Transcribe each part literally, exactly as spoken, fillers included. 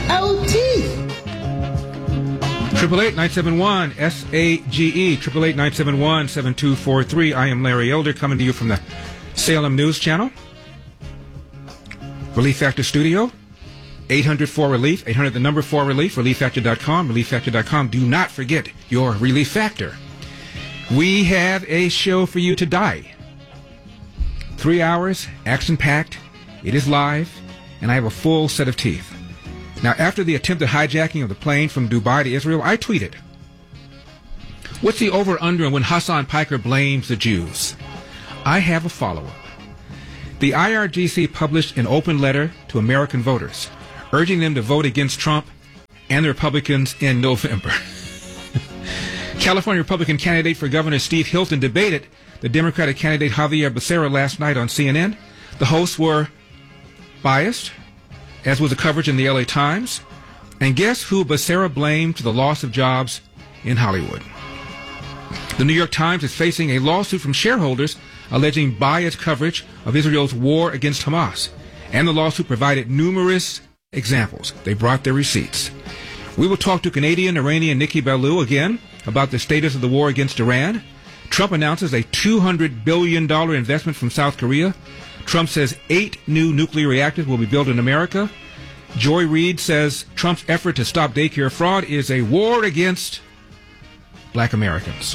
L T. Triple eight nine seven one S A G E. Triple eight nine seven one seven two four three. I am Larry Elder, coming to you from the Salem News Channel, Relief Factor Studio. eight hundred four relief. eight hundred the number four relief. relief factor dot com. relief factor dot com. Do not forget your Relief Factor. We have a show for you today. Three hours, action-packed. It is live, and I have a full set of teeth. Now, after the attempted hijacking of the plane from Dubai to Israel, I tweeted, what's the over-under when Hassan Piker blames the Jews? I have a follow-up. The I R G C published an open letter to American voters, urging them to vote against Trump and the Republicans in November. California Republican candidate for governor Steve Hilton debated the Democratic candidate Javier Becerra last night on C N N. The hosts were biased, as was the coverage in the L A Times. And guess who Becerra blamed for the loss of jobs in Hollywood? The New York Times is facing a lawsuit from shareholders alleging biased coverage of Israel's war against Hamas. And the lawsuit provided numerous examples. They brought their receipts. We will talk to Canadian Iranian Nikki Bellou again about the status of the war against Iran. Trump announces a two hundred billion dollars investment from South Korea. Trump says eight new nuclear reactors will be built in America. Joy Reid says Trump's effort to stop daycare fraud is a war against black Americans.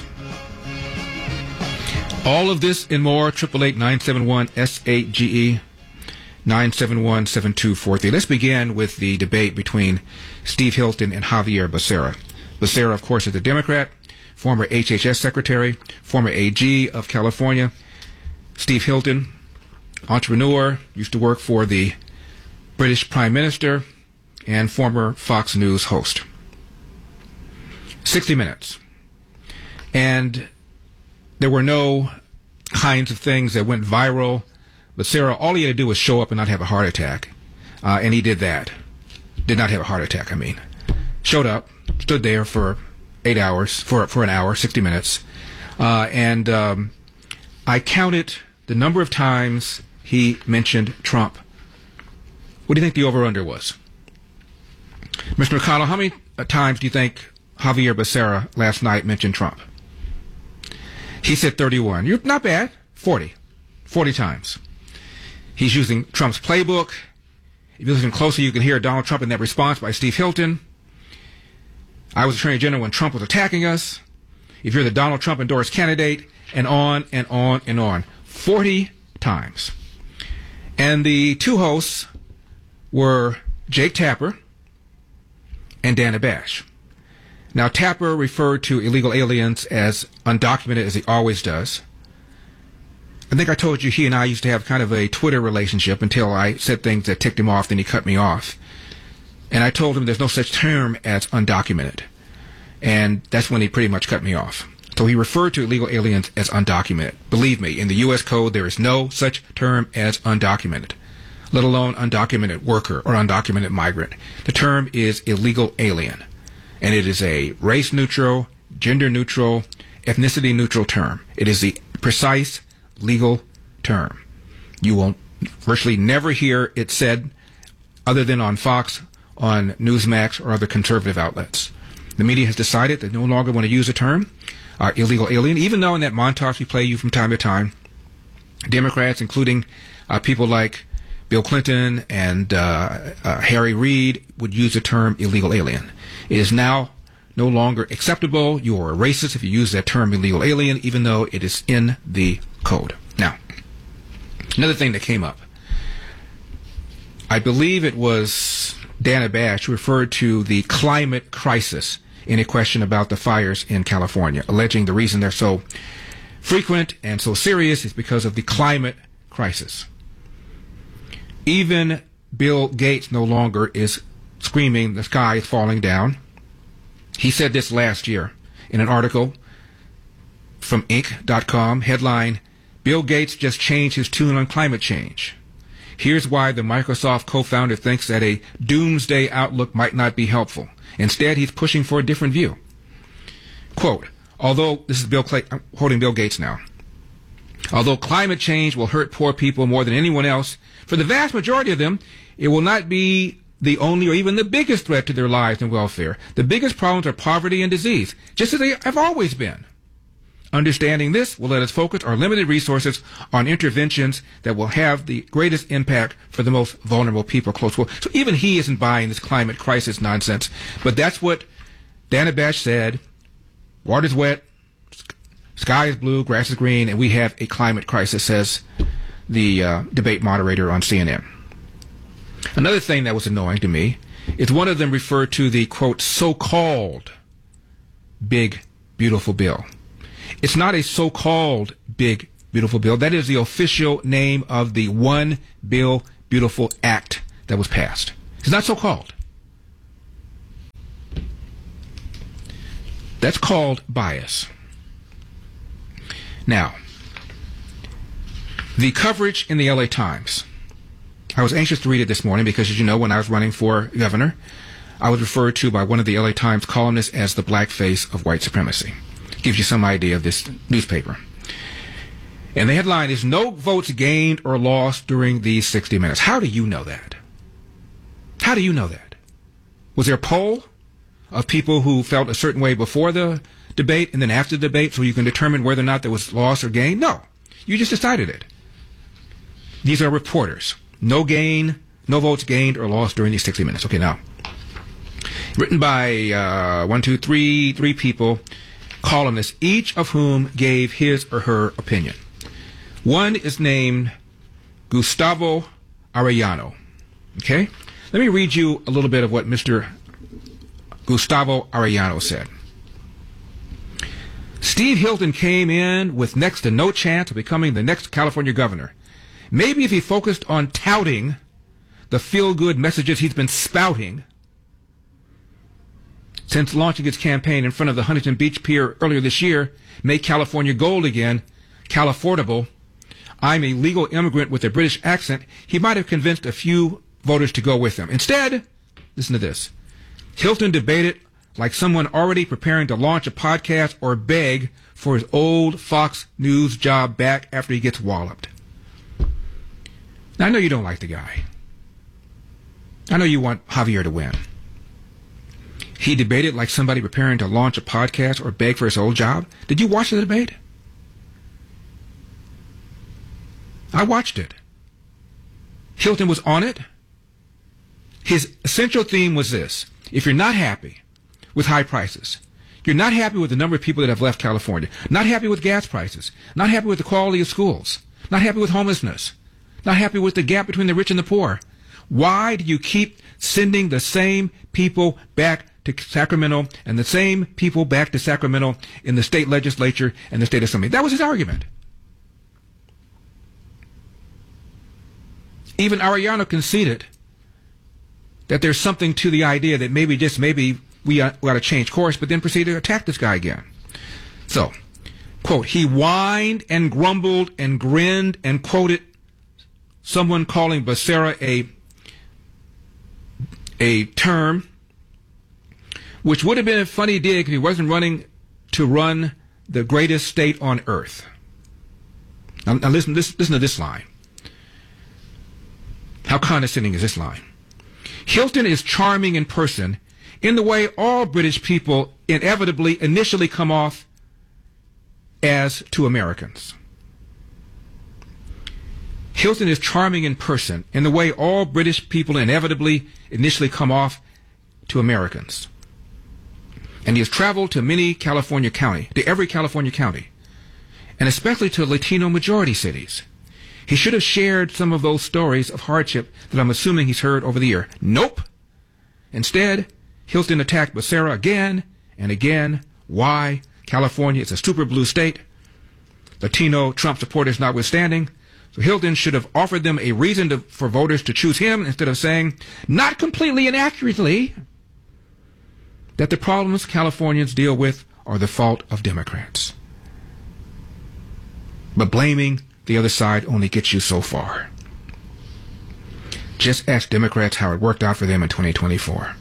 All of this and more, eight eight eight nine seven one S A G E, nine seven one seven two four three. Let's begin with the debate between Steve Hilton and Javier Becerra. Becerra, of course, is a Democrat, former H H S secretary, former A G of California. Steve Hilton, entrepreneur, used to work for the British Prime Minister, and former Fox News host. sixty minutes. And there were no kinds of things that went viral. Becerra, all he had to do was show up and not have a heart attack. Uh, and he did that. Did not have a heart attack, I mean. Showed up, stood there for eight hours, for, for an hour, sixty minutes. Uh, and um, I counted the number of times he mentioned Trump. What do you think the over-under was? Mister McConnell, how many times do you think Javier Becerra last night mentioned Trump? He said thirty-one. You're not bad. forty. forty times. He's using Trump's playbook. If you listen closely, you can hear Donald Trump in that response by Steve Hilton. I was Attorney General when Trump was attacking us. If you're the Donald Trump endorsed candidate, and on and on and on. forty times. And the two hosts were Jake Tapper and Dana Bash. Now, Tapper referred to illegal aliens as undocumented, as he always does. I think I told you he and I used to have kind of a Twitter relationship until I said things that ticked him off, then he cut me off. And I told him there's no such term as undocumented. And that's when he pretty much cut me off. So he referred to illegal aliens as undocumented. Believe me, in the U S Code, there is no such term as undocumented, let alone undocumented worker or undocumented migrant. The term is illegal alien. And it is a race-neutral, gender-neutral, ethnicity-neutral term. It is the precise legal term. You will virtually never hear it said other than on Fox, on Newsmax, or other conservative outlets. The media has decided they no longer want to use the term uh, illegal alien, even though in that montage we play you from time to time, Democrats, including uh, people like Bill Clinton and uh, uh, Harry Reid, would use the term illegal alien. It is now no longer acceptable. You are a racist if you use that term illegal alien, even though it is in the code. Now, another thing that came up. I believe it was Dana Bash who referred to the climate crisis in a question about the fires in California, alleging the reason they're so frequent and so serious is because of the climate crisis. Even Bill Gates no longer is screaming the sky is falling down. He said this last year in an article from Inc dot com, headline, Bill Gates just changed his tune on climate change. Here's why the Microsoft co-founder thinks that a doomsday outlook might not be helpful. Instead, he's pushing for a different view. Quote, although, this is Bill Clay, I'm quoting Bill Gates now, although climate change will hurt poor people more than anyone else, for the vast majority of them, it will not be the only or even the biggest threat to their lives and welfare. The biggest problems are poverty and disease, just as they have always been. Understanding this will let us focus our limited resources on interventions that will have the greatest impact for the most vulnerable people. Close quote. So even he isn't buying this climate crisis nonsense. But that's what Dana Bash said. Water's wet, sky is blue, grass is green, and we have a climate crisis, says the uh, debate moderator on C N N. Another thing that was annoying to me is one of them referred to the, quote, so-called big, beautiful bill. It's not a so-called big, beautiful bill. That is the official name of the One Bill Beautiful Act that was passed. It's not so-called. That's called bias. Now, the coverage in the L A Times. I was anxious to read it this morning because, as you know, when I was running for governor, I was referred to by one of the L A Times columnists as the black face of white supremacy. Gives you some idea of this newspaper. And the headline is, no votes gained or lost during these sixty minutes. How do you know that? How do you know that? Was there a poll of people who felt a certain way before the debate and then after the debate so you can determine whether or not there was loss or gain? No. You just decided it. These are reporters. No gain, no votes gained or lost during these sixty minutes. Okay, now. Written by uh, one, two, three, three people, columnists, each of whom gave his or her opinion. One is named Gustavo Arellano. Okay? Let me read you a little bit of what Mister Gustavo Arellano said. Steve Hilton came in with next to no chance of becoming the next California governor. Maybe if he focused on touting the feel-good messages he's been spouting since launching his campaign in front of the Huntington Beach Pier earlier this year, make California gold again, Califortable, I'm a legal immigrant with a British accent, he might have convinced a few voters to go with him. Instead, listen to this, Hilton debated like someone already preparing to launch a podcast or beg for his old Fox News job back after he gets walloped. Now, I know you don't like the guy. I know you want Javier to win. He debated like somebody preparing to launch a podcast or beg for his old job. Did you watch the debate? I watched it. Hilton was on it. His essential theme was this. If you're not happy with high prices, you're not happy with the number of people that have left California, not happy with gas prices, not happy with the quality of schools, not happy with homelessness, not happy with the gap between the rich and the poor, why do you keep sending the same people back to Sacramento and the same people back to Sacramento in the state legislature and the state assembly? That was his argument. Even Arellano conceded that there's something to the idea that maybe, just maybe, we ought, we ought to change course, but then proceeded to attack this guy again. So, quote, he whined and grumbled and grinned and quoted someone calling Becerra a, a term which would have been a funny dig if he wasn't running to run the greatest state on earth. Now, now listen, listen, listen to this line. How condescending is this line? Hilton is charming in person in the way all British people inevitably initially come off as to Americans. Hilton is charming in person in the way all British people inevitably initially come off to Americans. And he has traveled to many California county, to every California county, and especially to Latino majority cities. He should have shared some of those stories of hardship that I'm assuming he's heard over the year. Nope. Instead, Hilton attacked Becerra again and again. Why? California is a super blue state. Latino Trump supporters notwithstanding. So Hilton should have offered them a reason to, for voters to choose him instead of saying, not completely inaccurately, that the problems Californians deal with are the fault of Democrats. But blaming the other side only gets you so far. Just ask Democrats how it worked out for them in twenty twenty-four.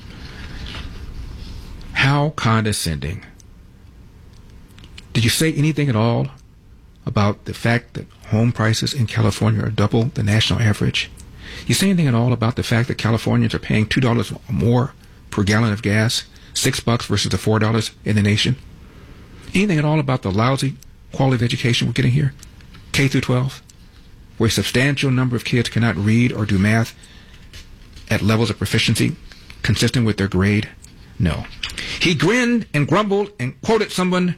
How condescending. Did you say anything at all about the fact that home prices in California are double the national average? You say anything at all about the fact that Californians are paying two dollars more per gallon of gas, six bucks versus the four dollars in the nation? Anything at all about the lousy quality of education we're getting here, K through twelve, where a substantial number of kids cannot read or do math at levels of proficiency consistent with their grade? No. He grinned and grumbled and quoted someone.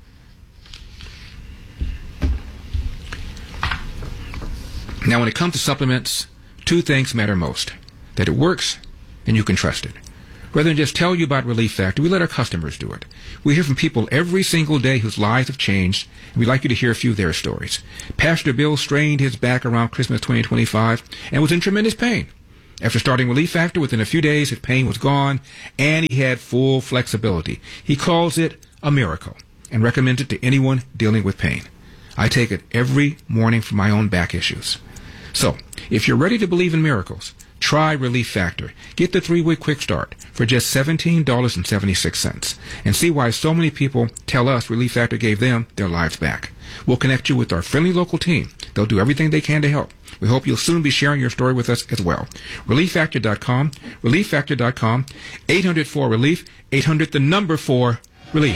Now, when it comes to supplements, two things matter most: that it works and you can trust it. Rather than just tell you about Relief Factor, we let our customers do it. We hear from people every single day whose lives have changed, and we'd like you to hear a few of their stories. Pastor Bill strained his back around Christmas twenty twenty-five and was in tremendous pain. After starting Relief Factor, within a few days, his pain was gone, and he had full flexibility. He calls it a miracle and recommends it to anyone dealing with pain. I take it every morning for my own back issues. So, if you're ready to believe in miracles, try Relief Factor. Get the three-week quick start for just seventeen dollars and seventy-six cents and see why so many people tell us Relief Factor gave them their lives back. We'll connect you with our friendly local team. They'll do everything they can to help. We hope you'll soon be sharing your story with us as well. relief factor dot com, relief factor dot com, eight hundred four relief, eight hundred the number four relief.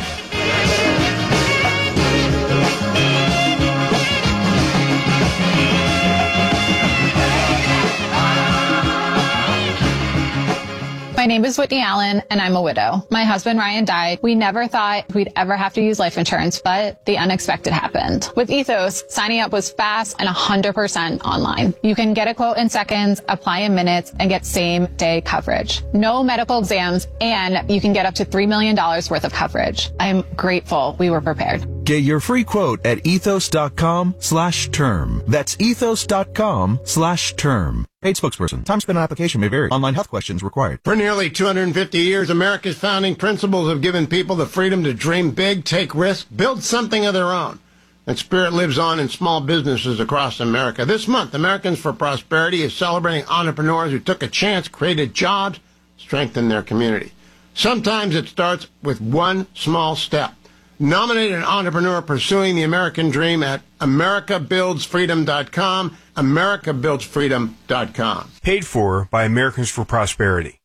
My name is Whitney Allen, and I'm a widow. My husband, Ryan, died. We never thought we'd ever have to use life insurance, but the unexpected happened. With Ethos, signing up was fast and one hundred percent online. You can get a quote in seconds, apply in minutes, and get same-day coverage. No medical exams, and you can get up to three million dollars worth of coverage. I'm grateful we were prepared. Get your free quote at ethos.com slash term. That's ethos.com slash term. Paid spokesperson. Time spent on application may vary. Online health questions required. For nearly two hundred fifty years, America's founding principles have given people the freedom to dream big, take risks, build something of their own. That spirit lives on in small businesses across America. This month, Americans for Prosperity is celebrating entrepreneurs who took a chance, created jobs, strengthened their community. Sometimes it starts with one small step. Nominate an entrepreneur pursuing the American dream at america builds freedom dot com, america builds freedom dot com. Paid for by Americans for Prosperity.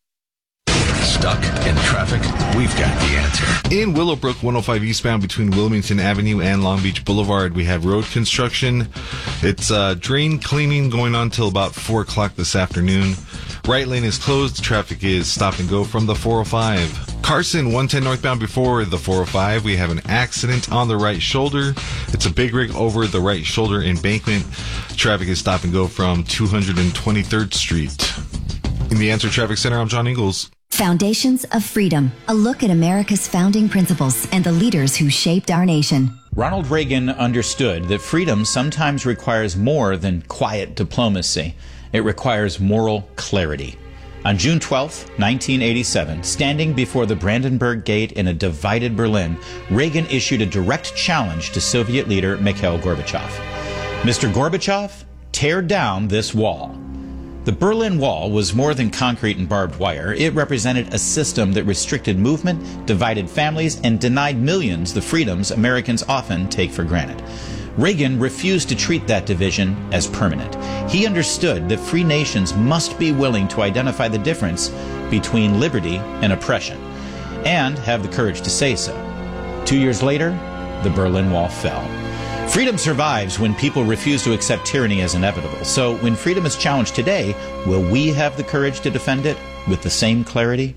Stuck in traffic? We've got the answer. In Willowbrook, one oh five eastbound between Wilmington Avenue and Long Beach Boulevard, we have road construction. It's uh, drain cleaning going on till about four o'clock this afternoon. Right lane is closed. Traffic is stop and go from the four oh five. Carson, one ten northbound before the four oh five. We have an accident on the right shoulder. It's a big rig over the right shoulder embankment. Traffic is stop and go from two hundred twenty-third Street. In the Answer Traffic Center, I'm John Ingalls. Foundations of Freedom, a look at America's founding principles and the leaders who shaped our nation. Ronald Reagan understood that freedom sometimes requires more than quiet diplomacy. It requires moral clarity. On June twelfth, nineteen eighty-seven, standing before the Brandenburg Gate in a divided Berlin, Reagan issued a direct challenge to Soviet leader Mikhail Gorbachev. Mister Gorbachev, tear down this wall. The Berlin Wall was more than concrete and barbed wire. It represented a system that restricted movement, divided families, and denied millions the freedoms Americans often take for granted. Reagan refused to treat that division as permanent. He understood that free nations must be willing to identify the difference between liberty and oppression, and have the courage to say so. Two years later, the Berlin Wall fell. Freedom survives when people refuse to accept tyranny as inevitable. So when freedom is challenged today, will we have the courage to defend it with the same clarity?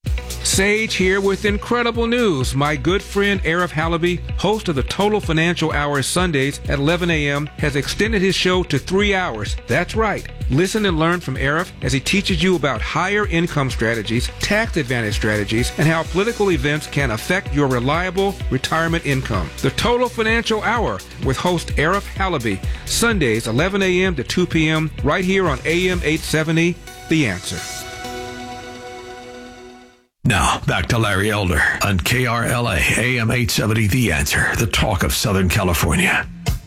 Sage here with incredible news. My good friend Arif Halaby, host of the Total Financial Hour Sundays at eleven a.m., has extended his show to three hours. That's right. Listen and learn from Arif as he teaches you about higher income strategies, tax advantage strategies, and how political events can affect your reliable retirement income. The Total Financial Hour with host Arif Halaby, Sundays eleven a.m. to two p.m. right here on A M eight seventy, The Answer. Now, back to Larry Elder on K R L A, A M eight seventy, The Answer, the talk of Southern California.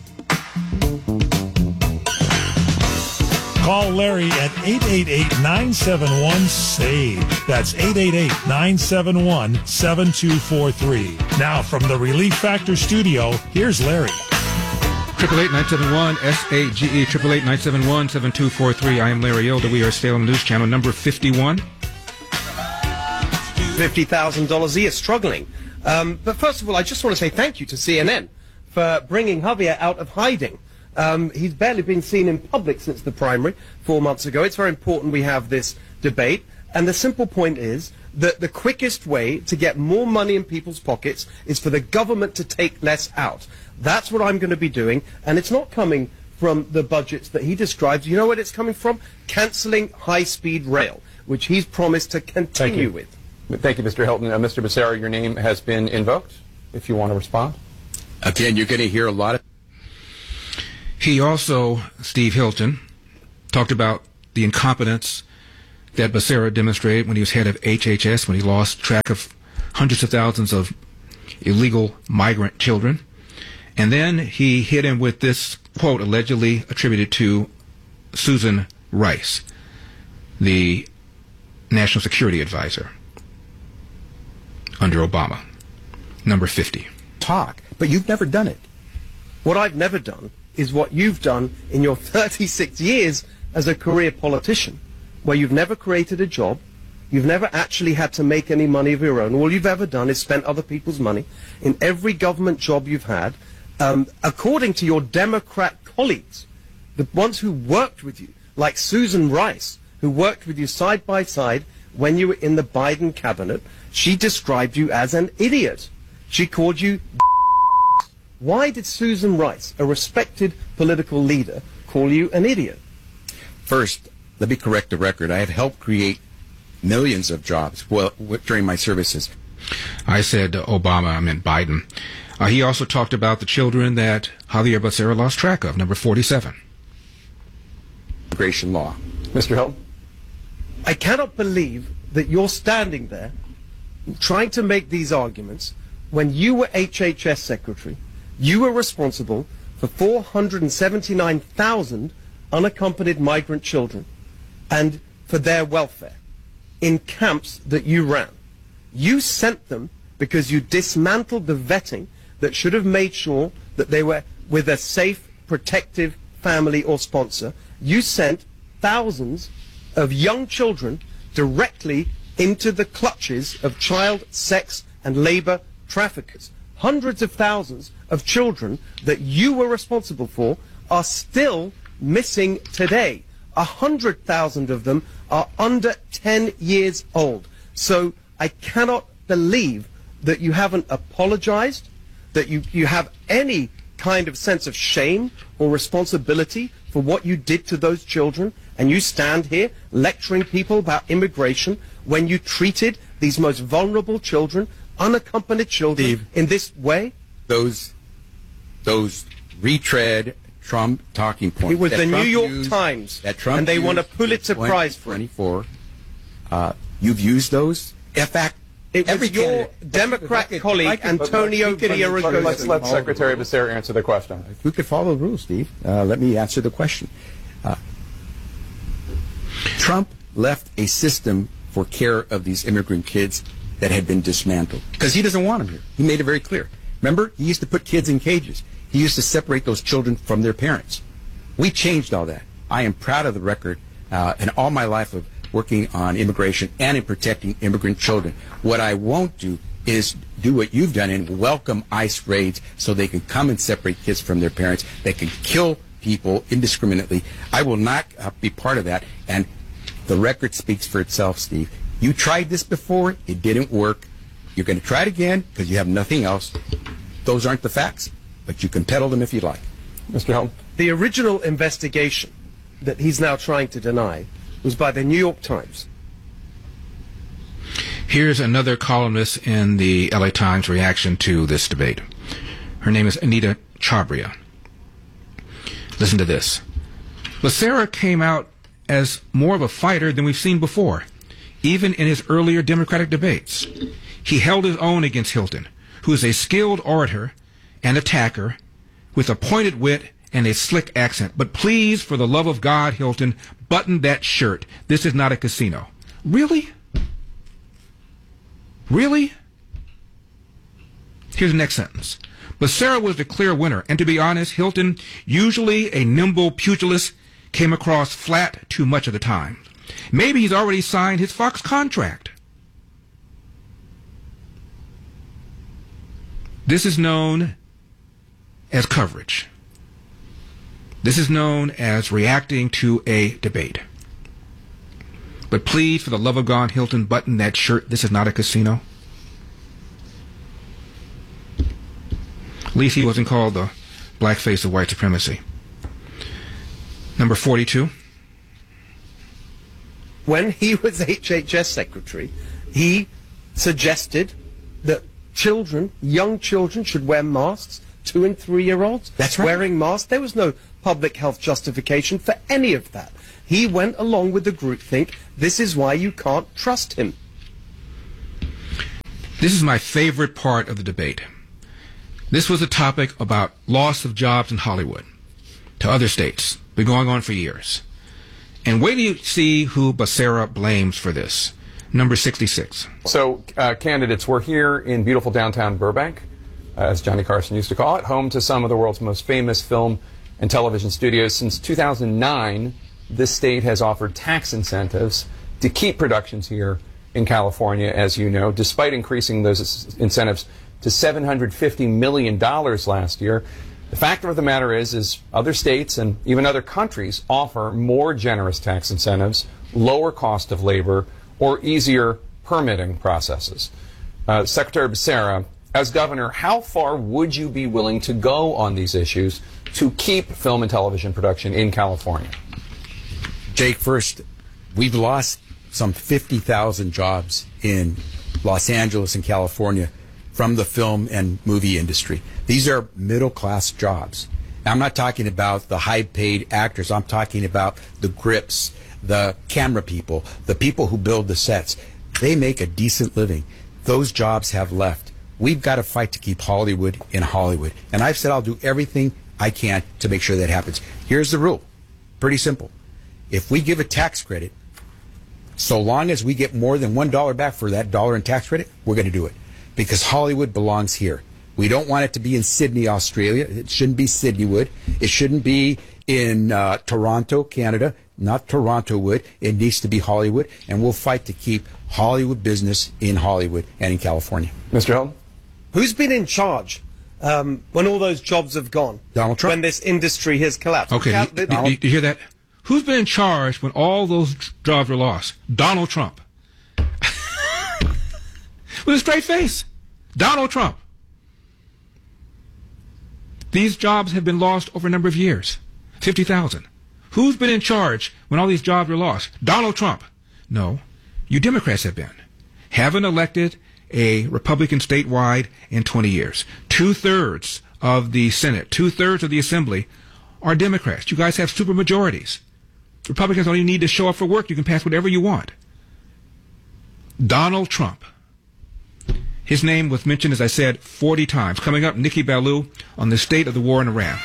Call Larry at eight eight eight, nine seven one, S A V E. That's eight eight eight, nine seven one, seven two four three. Now, from the Relief Factor studio, here's Larry. Triple eight nine seven one S A G E. Triple eight nine seven one seven two four three. I am Larry Elder. We are Salem News Channel number fifty-one. Fifty thousand dollars a year, struggling. Um, but first of all, I just want to say thank you to C N N for bringing Javier out of hiding. Um, he's barely been seen in public since the primary four months ago. It's very important we have this debate. And the simple point is that the quickest way to get more money in people's pockets is for the government to take less out. That's what I'm going to be doing. And it's not coming from the budgets that he describes. You know what it's coming from? Cancelling high-speed rail, which he's promised to continue with. Thank you, Mister Hilton. Uh, Mister Becerra, your name has been invoked, if you want to respond. Again, you're going to hear a lot of... He also, Steve Hilton, talked about the incompetence that Becerra demonstrated when he was head of H H S, when he lost track of hundreds of thousands of illegal migrant children. And then he hit him with this quote allegedly attributed to Susan Rice, the National Security Advisor under Obama. Number fifty. Talk, but you've never done it. What I've never done is what you've done in your thirty-six years as a career politician, where you've never created a job, you've never actually had to make any money of your own. All you've ever done is spent other people's money. In every government job you've had, um, according to your Democrat colleagues, the ones who worked with you, like Susan Rice, who worked with you side by side when you were in the Biden cabinet, she described you as an idiot. She called you Why did Susan Rice, a respected political leader, call you an idiot? First, let me correct the record. I have helped create millions of jobs well, during my services. I said uh, Obama, I meant Biden. Uh, he also talked about the children that Javier Becerra lost track of, number forty-seven. Immigration law. Mister Hilton? I cannot believe that you're standing there trying to make these arguments when you were H H S Secretary. You were responsible for four hundred seventy-nine thousand unaccompanied migrant children and for their welfare in camps that you ran. You sent them because you dismantled the vetting that should have made sure that they were with a safe, protective family or sponsor. You sent thousands of young children directly into the clutches of child sex and labor traffickers. Hundreds of thousands of children that you were responsible for are still missing today. A hundred thousand of them are under ten years old. So I cannot believe that you haven't apologized, that you, you have any kind of sense of shame or responsibility for what you did to those children, and you stand here lecturing people about immigration when you treated these most vulnerable children, unaccompanied children, Steve, in this way? Those, those retread Trump talking points. It was the Trump New York used, Times, that Trump and they won a Pulitzer Prize for it. twenty-four. Uh, you've used those. In fact, it every was your candidate, Democrat could, colleague, could, Antonio Villaraigosa. Let's let Secretary Becerra answer the question. If we could follow the rules, Steve, uh, let me answer the question. Uh, Trump left a system for care of these immigrant kids that had been dismantled because he doesn't want them here. He made it very clear. Remember, he used to put kids in cages. He used to separate those children from their parents. We changed all that. I am proud of the record uh, and all my life of working on immigration and in protecting immigrant children. What I won't do is do what you've done and welcome ICE raids so they can come and separate kids from their parents. They can kill people indiscriminately. I will not uh, be part of that. And the record speaks for itself, Steve. You tried this before. It didn't work. You're going to try it again because you have nothing else. Those aren't the facts, but you can peddle them if you like. Mister Helm? The original investigation that he's now trying to deny was by the New York Times. Here's another columnist in the L A Times reaction to this debate. Her name is Anita Chabria. Listen to this. Becerra came out as more of a fighter than we've seen before, even in his earlier Democratic debates. He held his own against Hilton, who is a skilled orator and attacker with a pointed wit and a slick accent. But please, for the love of God, Hilton, button that shirt. This is not a casino. Really? Really? Here's the next sentence. Becerra was the clear winner, and to be honest, Hilton, usually a nimble pugilist, came across flat too much of the time. Maybe he's already signed his Fox contract. This is known as coverage. This is known as reacting to a debate. But please, for the love of God, Hilton, button that shirt. This is not a casino. At least he wasn't called the blackface of white supremacy. Number forty-two. When he was H H S secretary, he suggested that children, young children, should wear masks, two and three-year-olds. That's right. Wearing masks. There was no public health justification for any of that. He went along with the groupthink. This is why you can't trust him. This is my favorite part of the debate. This was a topic about loss of jobs in Hollywood to other states. Been going on for years. And wait till you see who Becerra blames for this. Number sixty-six. So, uh, candidates, we're here in beautiful downtown Burbank, uh, as Johnny Carson used to call it, home to some of the world's most famous film and television studios. Since two thousand nine, this state has offered tax incentives to keep productions here in California, as you know, despite increasing those incentives to seven hundred fifty million dollars last year. The fact of the matter is, is other states and even other countries offer more generous tax incentives, lower cost of labor, or easier permitting processes. Uh, Secretary Becerra, as governor, how far would you be willing to go on these issues to keep film and television production in California? Jake, first, we've lost some fifty thousand jobs in Los Angeles and California from the film and movie industry. These are middle-class jobs. Now, I'm not talking about the high-paid actors. I'm talking about the grips, the camera people, the people who build the sets. They make a decent living. Those jobs have left. We've got to fight to keep Hollywood in Hollywood. And I've said I'll do everything I can to make sure that happens. Here's the rule. Pretty simple. If we give a tax credit, so long as we get more than one dollar back for that dollar in tax credit, we're going to do it. Because Hollywood belongs here. We don't want it to be in Sydney, Australia. It shouldn't be Sydneywood. It shouldn't be in uh, Toronto, Canada. Not Torontowood. It needs to be Hollywood. And we'll fight to keep Hollywood business in Hollywood and in California. Mister Hilton? Who's been in charge um, when all those jobs have gone? Donald Trump. When this industry has collapsed? Okay, Cal- did, did, did you hear that? Who's been in charge when all those jobs were lost? Donald Trump. With a straight face. Donald Trump. These jobs have been lost over a number of years. fifty thousand. Who's been in charge when all these jobs were lost? Donald Trump. No, you Democrats have been. Haven't elected a Republican statewide in twenty years. Two-thirds of the Senate, two-thirds of the Assembly are Democrats. You guys have super majorities. Republicans don't even need to show up for work. You can pass whatever you want. Donald Trump. His name was mentioned, as I said, forty times. Coming up, Nikki Ballou on the state of the war in Iran.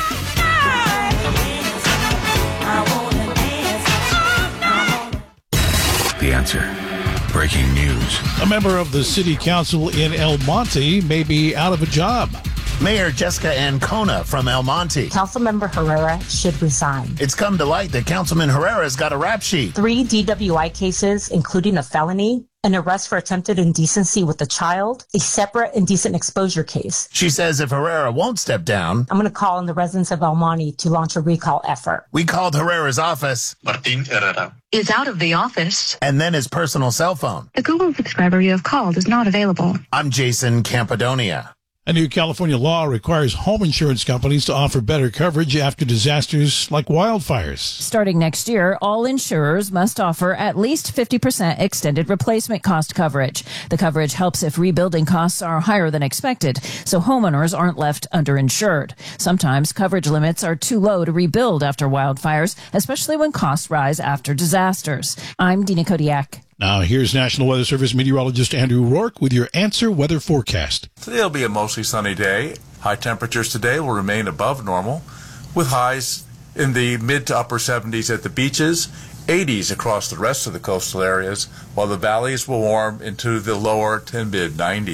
The Answer. Breaking news. A member of the city council in El Monte may be out of a job. Mayor Jessica Ancona from El Monte. Councilmember Herrera should resign. It's come to light that Councilman Herrera's got a rap sheet. Three D W I cases, including a felony, an arrest for attempted indecency with a child, a separate indecent exposure case. She says if Herrera won't step down, I'm going to call on the residents of El Monte to launch a recall effort. We called Herrera's office. Martin Herrera is out of the office. And then his personal cell phone. The Google subscriber you have called is not available. I'm Jason Campadonia. A new California law requires home insurance companies to offer better coverage after disasters like wildfires. Starting next year, all insurers must offer at least fifty percent extended replacement cost coverage. The coverage helps if rebuilding costs are higher than expected, so homeowners aren't left underinsured. Sometimes coverage limits are too low to rebuild after wildfires, especially when costs rise after disasters. I'm Dina Kodiak. Now, here's National Weather Service meteorologist Andrew Rourke with your Answer Weather Forecast. Today will be a mostly sunny day. High temperatures today will remain above normal, with highs in the mid to upper seventies at the beaches, eighties across the rest of the coastal areas, while the valleys will warm into the lower to mid nineties.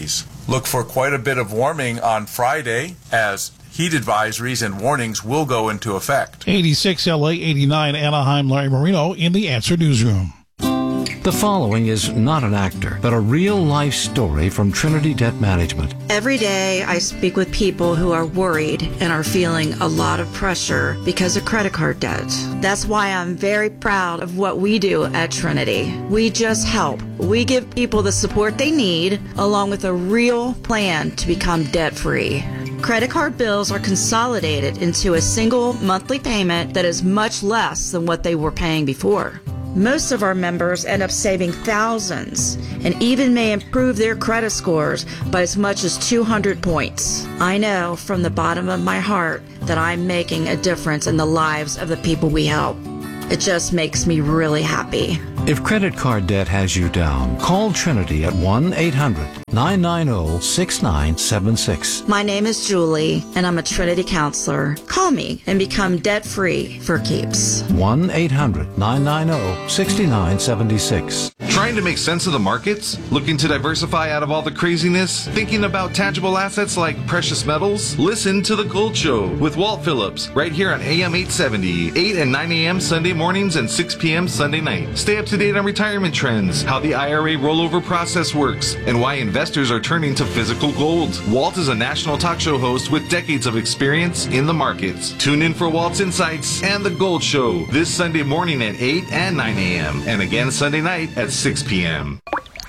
Look for quite a bit of warming on Friday as heat advisories and warnings will go into effect. eighty-six L A, eighty-nine Anaheim. Larry Marino in the Answer Newsroom. The following is not an actor, but a real-life story from Trinity Debt Management. Every day I speak with people who are worried and are feeling a lot of pressure because of credit card debt. That's why I'm very proud of what we do at Trinity. We just help. We give people the support they need, along with a real plan to become debt-free. Credit card bills are consolidated into a single monthly payment that is much less than what they were paying before. Most of our members end up saving thousands and even may improve their credit scores by as much as two hundred points. I know from the bottom of my heart that I'm making a difference in the lives of the people we help. It just makes me really happy. If credit card debt has you down, call Trinity at one eight hundred nine nine zero six nine seven six. My name is Julie, and I'm a Trinity counselor. Call me and become debt-free for keeps. one eight hundred nine nine zero six nine seven six. Trying to make sense of the markets? Looking to diversify out of all the craziness? Thinking about tangible assets like precious metals? Listen to The Gold Show with Walt Phillips right here on A M eight seventy, eight and nine a.m. Sunday mornings and six p.m. Sunday night. Stay up to date on retirement trends, how the I R A rollover process works, and why investors are turning to physical gold. Walt is a national talk show host with decades of experience in the markets. Tune in for Walt's Insights and The Gold Show this Sunday morning at eight and nine a.m. and again Sunday night at six p.m.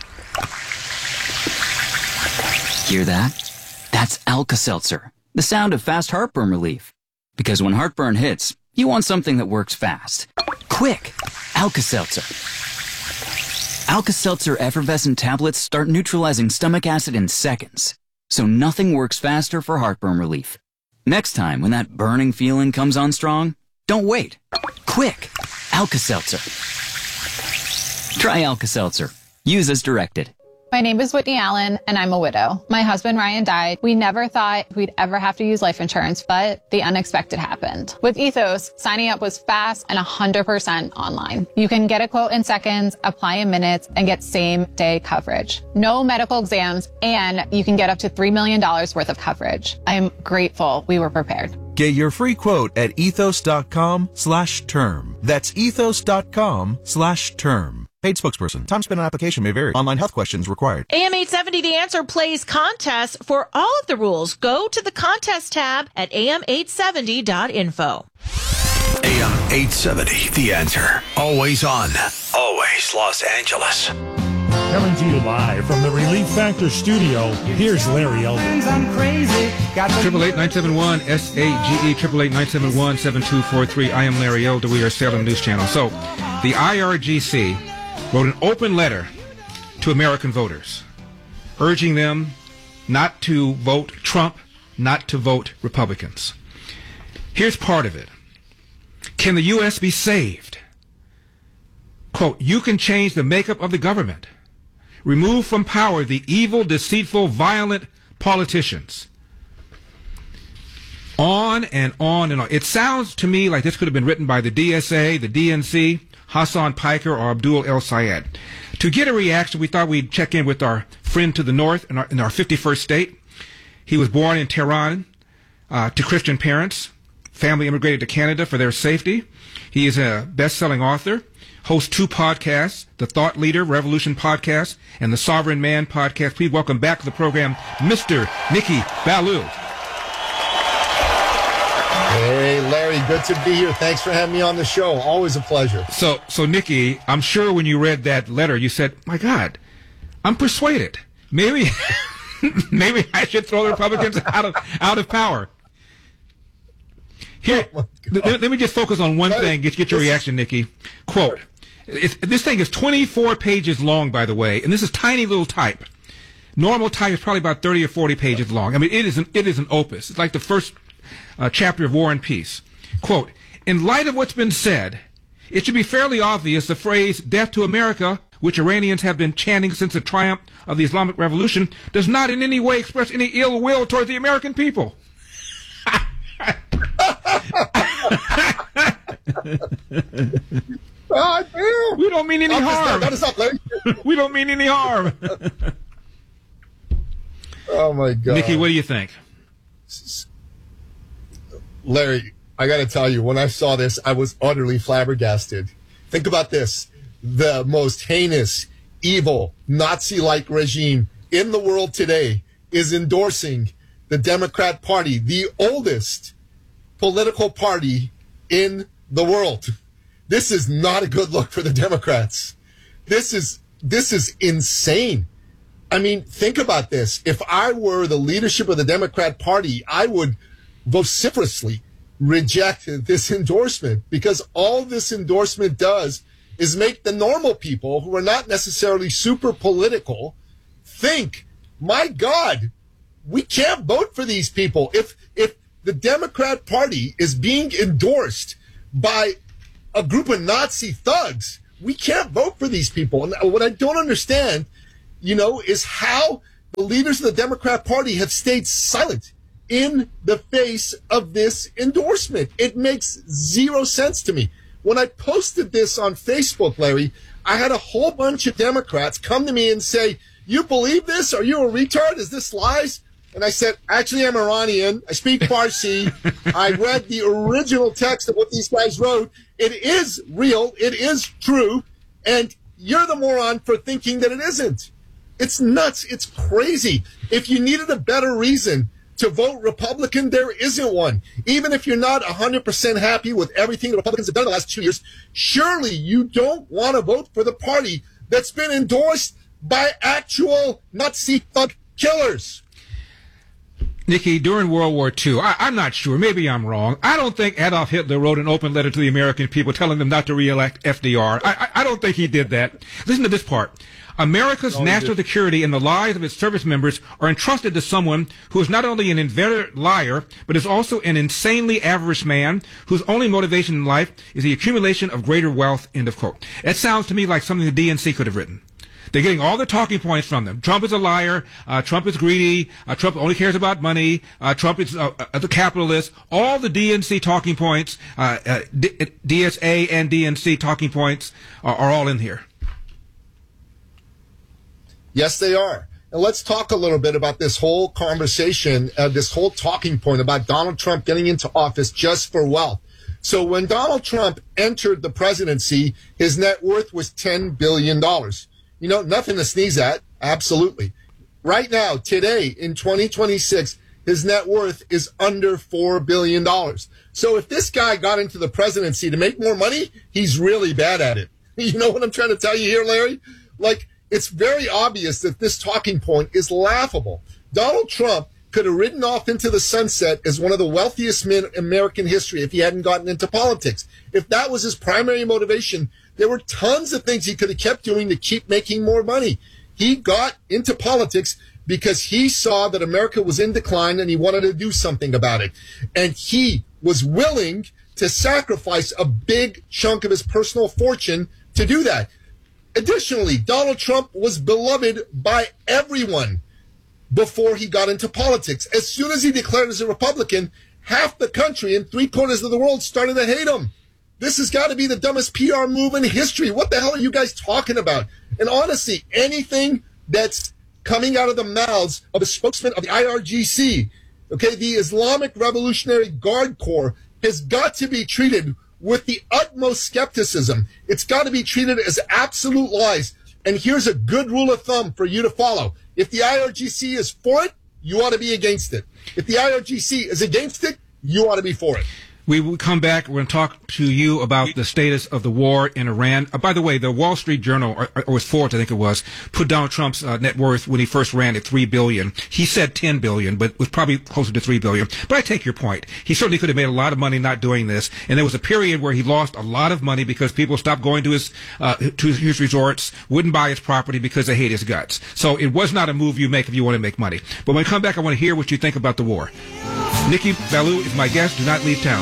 Hear that? That's Alka-Seltzer, the sound of fast heartburn relief. Because when heartburn hits, you want something that works fast. Quick! Alka-Seltzer. Alka-Seltzer effervescent tablets start neutralizing stomach acid in seconds. So nothing works faster for heartburn relief. Next time when that burning feeling comes on strong, don't wait. Quick! Alka-Seltzer. Try Alka-Seltzer. Use as directed. My name is Whitney Allen, and I'm a widow. My husband, Ryan, died. We never thought we'd ever have to use life insurance, but the unexpected happened. With Ethos, signing up was fast and one hundred percent online. You can get a quote in seconds, apply in minutes, and get same-day coverage. No medical exams, and you can get up to three million dollars worth of coverage. I am grateful we were prepared. Get your free quote at ethos.com slash term. That's ethos.com slash term. Paid spokesperson. Time spent on application may vary. Online health questions required. A M eight seventy The Answer plays contests for all of the rules. Go to the contest tab at A M eight seventy dot info. A M eight seventy The Answer. Always on. Always Los Angeles. Coming to you live from the Relief Factor studio, here's Larry Elder. Triple eight nine seven one S A G E triple eight nine seven one seven two four three. I am Larry Elder. We are Salem News Channel. So, the I R G C wrote an open letter to American voters, urging them not to vote Trump, not to vote Republicans. Here's part of it. Can the U S be saved? Quote, you can change the makeup of the government. Remove from power the evil, deceitful, violent politicians. On and on and on. It sounds to me like this could have been written by the D S A, the D N C, Hassan Piker, or Abdul El Sayed. To get a reaction, we thought we'd check in with our friend to the north in our, in our fifty-first state. He was born in Tehran uh, to Christian parents. Family immigrated to Canada for their safety. He is a best-selling author, hosts two podcasts, the Thought Leader Revolution podcast and the Sovereign Man podcast. Please welcome back to the program, Mister Nikki Ballou. Hey, Larry, good to be here. Thanks for having me on the show. Always a pleasure. So, so Nikki, I'm sure when you read that letter, you said, my God, I'm persuaded. Maybe, maybe I should throw the Republicans out of, out of power. Here, let, let me just focus on one thing, get, get your reaction, Nikki. Quote, it's, this thing is twenty-four pages long, by the way, and this is tiny little type. Normal type is probably about thirty or forty pages long. I mean, it is an, it is an opus. It's like the first uh, chapter of War and Peace. Quote, in light of what's been said, it should be fairly obvious the phrase, death to America, which Iranians have been chanting since the triumph of the Islamic Revolution, does not in any way express any ill will toward the American people. Oh, we don't mean any Stop harm. Stop, stop, Larry. We don't mean any harm. Oh, Oh, my God. Nikki, what do you think? Larry, I got to tell you, when I saw this, I was utterly flabbergasted. Think about this. The most heinous, evil, Nazi-like regime in the world today is endorsing the Democrat Party, the oldest political party in the world. This is not a good look for the Democrats. This is this is insane. I mean, think about this. If I were the leadership of the Democrat Party, I would vociferously reject this endorsement, because all this endorsement does is make the normal people who are not necessarily super political think, my God, we can't vote for these people. If if the Democrat Party is being endorsed by a group of Nazi thugs, we can't vote for these people. And what I don't understand, you know, is how the leaders of the Democrat Party have stayed silent in the face of this endorsement. It makes zero sense to me. When I posted this on Facebook, Larry, I had a whole bunch of Democrats come to me and say, you believe this? Are you a retard? Is this lies? And I said, actually, I'm Iranian. I speak Farsi. I read the original text of what these guys wrote. It is real. It is true. And you're the moron for thinking that it isn't. It's nuts. It's crazy. If you needed a better reason to vote Republican, there isn't one. Even if you're not one hundred percent happy with everything the Republicans have done in the last two years, surely you don't want to vote for the party that's been endorsed by actual Nazi thug killers. Nikki, during World War Two, I, I'm not sure, maybe I'm wrong, I don't think Adolf Hitler wrote an open letter to the American people telling them not to re-elect F D R. I, I, I don't think he did that. Listen to this part. America's no, national security and the lives of its service members are entrusted to someone who is not only an inveterate liar, but is also an insanely avarice man whose only motivation in life is the accumulation of greater wealth, end of quote. That sounds to me like something the D N C could have written. They're getting all the talking points from them. Trump is a liar. Uh, Trump is greedy. Uh, Trump only cares about money. Uh, Trump is uh, uh, the capitalist. All the D N C talking points, uh, uh, D- DSA and D N C talking points are, are all in here. Yes, they are. And let's talk a little bit about this whole conversation, uh, this whole talking point about Donald Trump getting into office just for wealth. So when Donald Trump entered the presidency, his net worth was ten billion dollars. You know, nothing to sneeze at. Absolutely. Right now, today, in twenty twenty-six, his net worth is under four billion dollars. So if this guy got into the presidency to make more money, he's really bad at it. You know what I'm trying to tell you here, Larry? Like, it's very obvious that this talking point is laughable. Donald Trump could have ridden off into the sunset as one of the wealthiest men in American history if he hadn't gotten into politics. If that was his primary motivation, there were tons of things he could have kept doing to keep making more money. He got into politics because he saw that America was in decline and he wanted to do something about it. And he was willing to sacrifice a big chunk of his personal fortune to do that. Additionally, Donald Trump was beloved by everyone before he got into politics. As soon as he declared as a Republican, half the country and three quarters of the world started to hate him. This has got to be the dumbest P R move in history. What the hell are you guys talking about? And honestly, anything that's coming out of the mouths of the spokesman of the I R G C, okay, the Islamic Revolutionary Guard Corps, has got to be treated with the utmost skepticism. It's got to be treated as absolute lies. And here's a good rule of thumb for you to follow. If the I R G C is for it, you ought to be against it. If the I R G C is against it, you ought to be for it. We will come back. We're going to talk to you about the status of the war in Iran. Uh, by the way, the Wall Street Journal, or, or was Forbes, I think it was, put Donald Trump's uh, net worth when he first ran at three billion dollars. He said ten billion dollars, but was probably closer to three billion dollars. But I take your point. He certainly could have made a lot of money not doing this. And there was a period where he lost a lot of money because people stopped going to his uh, to his resorts, wouldn't buy his property because they hate his guts. So it was not a move you make if you want to make money. But when we come back, I want to hear what you think about the war. Nikki Ballou is my guest. Do not leave town.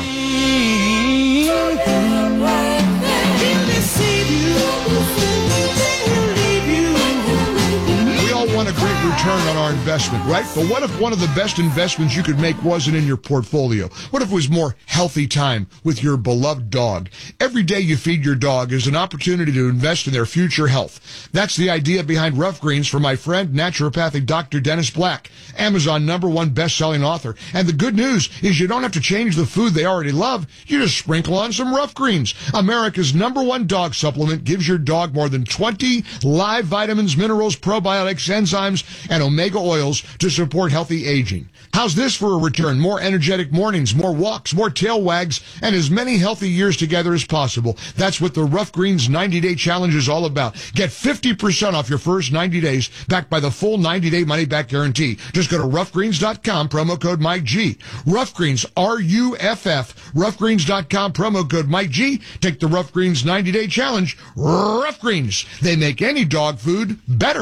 We all want a great return on our investment, right? But what if one of the best investments you could make wasn't in your portfolio? What if it was more healthy time with your beloved dog? Every day you feed your dog is an opportunity to invest in their future health. That's the idea behind Rough Greens for my friend, naturopathic Doctor Dennis Black, Amazon number one best-selling author. And the good news is you don't have to change the food they already love. You just sprinkle on some Rough Greens. America's number one dog supplement gives your dog more than twenty live vitamins, minerals, probiotics, enzymes, and omega oils to support healthy aging. How's this for a return? More energetic mornings, more walks, more tail wags, and as many healthy years together as possible. That's what the Rough Greens ninety-day challenge is all about. Get fifty percent off your first ninety days, backed by the full ninety-day money-back guarantee. Just go to rough greens dot com, promo code Mike G. Rough Greens, R U F F, rough greens dot com, promo code Mike G. Take the Rough Greens ninety-day challenge. Rough Greens. They make any dog food better.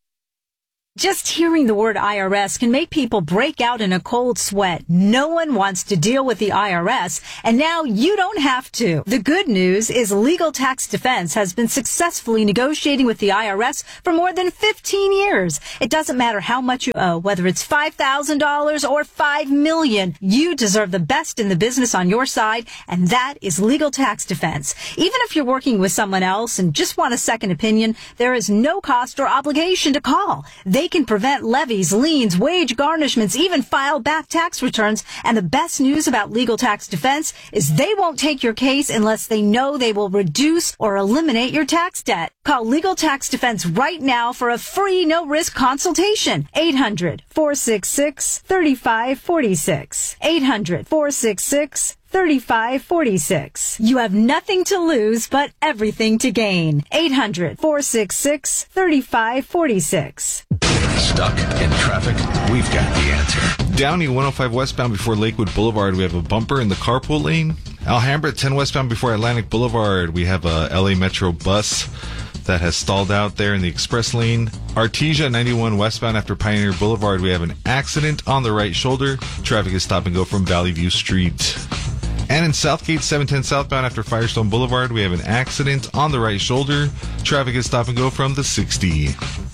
Just hearing the word I R S can make people break out in a cold sweat. No one wants to deal with the I R S, and now you don't have to. The good news is Legal Tax Defense has been successfully negotiating with the I R S for more than fifteen years. It doesn't matter how much you owe, whether it's five thousand dollars or five million dollars. You deserve the best in the business on your side, and that is Legal Tax Defense. Even if you're working with someone else and just want a second opinion, there is no cost or obligation to call. They They can prevent levies, liens, wage garnishments, even file back tax returns. And the best news about Legal Tax Defense is they won't take your case unless they know they will reduce or eliminate your tax debt. Call Legal Tax Defense right now for a free, no-risk consultation. eight hundred, four six six, three five four six. eight hundred, four six six, three five four six. You have nothing to lose, but everything to gain. eight hundred, four six six, three five four six. Stuck in traffic? We've got the answer. Downey one oh five westbound before Lakewood Boulevard, we have a bumper in the carpool lane. Alhambra ten westbound before Atlantic Boulevard, we have a L A Metro bus that has stalled out there in the express lane. Artesia ninety-one westbound after Pioneer Boulevard, we have an accident on the right shoulder. Traffic is stop and go from Valley View Street. And in Southgate seven ten southbound after Firestone Boulevard, we have an accident on the right shoulder. Traffic is stop and go from the sixty.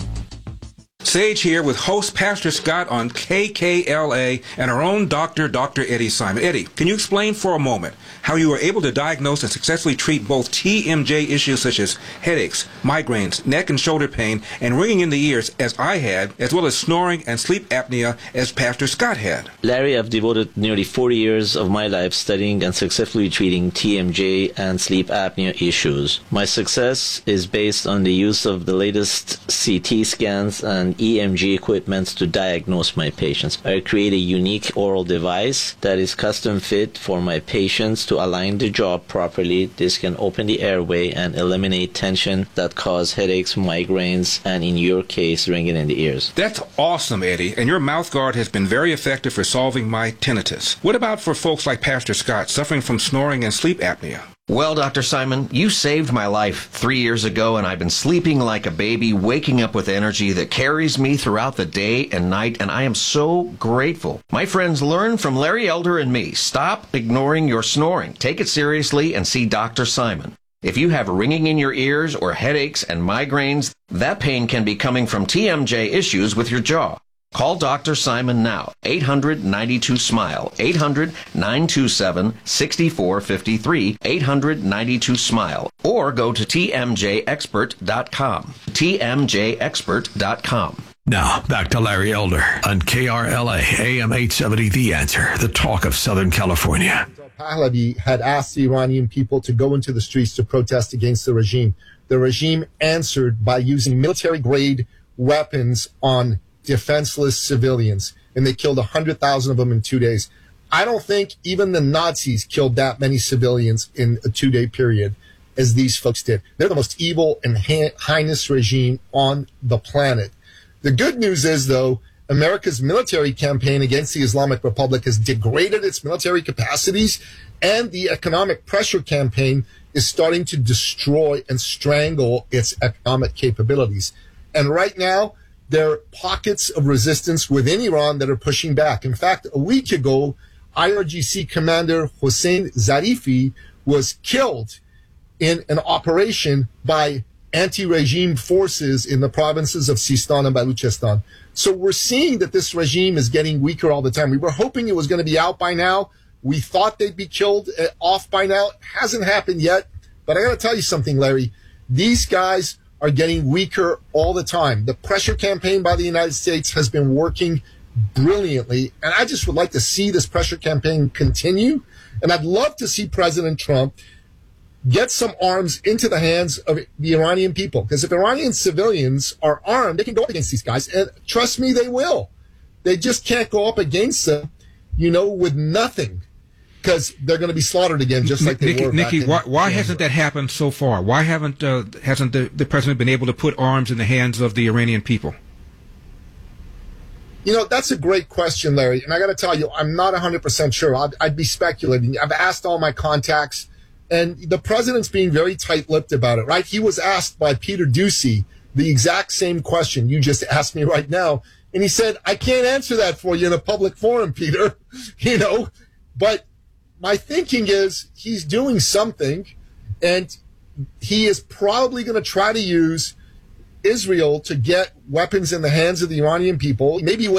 Sage here with host Pastor Scott on K K L A and our own doctor, Doctor Eddie Simon. Eddie, can you explain for a moment how you were able to diagnose and successfully treat both T M J issues such as headaches, migraines, neck and shoulder pain, and ringing in the ears as I had, as well as snoring and sleep apnea as Pastor Scott had? Larry, I've devoted nearly forty years of my life studying and successfully treating T M J and sleep apnea issues. My success is based on the use of the latest C T scans and E M G equipment to diagnose my patients. I create a unique oral device that is custom fit for my patients to align the jaw properly. This can open the airway and eliminate tension that cause headaches, migraines, and in your case, ringing in the ears. That's awesome, Eddie, and your mouth guard has been very effective for solving my tinnitus. What about for folks like Pastor Scott suffering from snoring and sleep apnea? Well, Doctor Simon, you saved my life three years ago, and I've been sleeping like a baby, waking up with energy that carries me throughout the day and night, and I am so grateful. My friends, learn from Larry Elder and me. Stop ignoring your snoring. Take it seriously and see Doctor Simon. If you have ringing in your ears or headaches and migraines, that pain can be coming from T M J issues with your jaw. Call Doctor Simon now, eight hundred, ninety-two, SMILE, eight hundred, nine two seven, six four five three, eight hundred, ninety-two, SMILE, or go to T M J expert dot com, T M J expert dot com. Now, back to Larry Elder on K R L A, A M eight seventy, The Answer, the talk of Southern California. Pahlavi had asked the Iranian people to go into the streets to protest against the regime. The regime answered by using military-grade weapons on defenseless civilians, and they killed one hundred thousand of them in two days. I don't think even the Nazis killed that many civilians in a two-day period as these folks did. They're the most evil and heinous regime on the planet. The good news is, though, America's military campaign against the Islamic Republic has degraded its military capacities, and the economic pressure campaign is starting to destroy and strangle its economic capabilities. And right now, there are pockets of resistance within Iran that are pushing back. In fact, a week ago, I R G C Commander Hossein Zarifi was killed in an operation by anti-regime forces in the provinces of Sistan and Baluchistan. So we're seeing that this regime is getting weaker all the time. We were hoping it was going to be out by now. We thought they'd be killed uh, off by now. It hasn't happened yet. But I got to tell you something, Larry. These guys are getting weaker all the time. The pressure campaign by the United States has been working brilliantly. And I just would like to see this pressure campaign continue. And I'd love to see President Trump get some arms into the hands of the Iranian people. Because if Iranian civilians are armed, they can go up against these guys. And trust me, they will. They just can't go up against them, you know, with nothing. Because they're going to be slaughtered again, just like they Nikki, were back Nikki, in why, why January. hasn't that happened so far? Why haven't uh, hasn't the, the president been able to put arms in the hands of the Iranian people? You know, that's a great question, Larry. And I got to tell you, I'm not one hundred percent sure. I'd, I'd be speculating. I've asked all my contacts. And the president's being very tight-lipped about it, right? He was asked by Peter Doocy the exact same question you just asked me right now. And he said, I can't answer that for you in a public forum, Peter. You know, but my thinking is he's doing something, and he is probably going to try to use Israel to get weapons in the hands of the Iranian people. Maybe